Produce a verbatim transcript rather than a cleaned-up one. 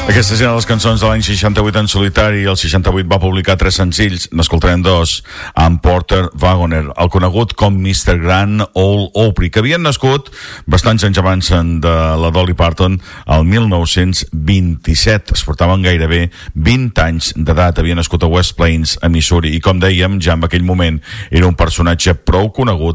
Aquestes eren les cançons de l'any seixanta-vuit en solitari. El seixanta-vuit va publicar tres senzills, n'escoltarem dos, amb Porter Wagoner, el conegut com mister Grand Ole Opry, que havien nascut bastants anys abans de la Dolly Parton, el mil nou-cents vint-i-set. Es portaven gairebé vint anys d'edat. Havia nascut a West Plains, a Missouri, i com dèiem, ja en aquell moment era un personatge prou conegut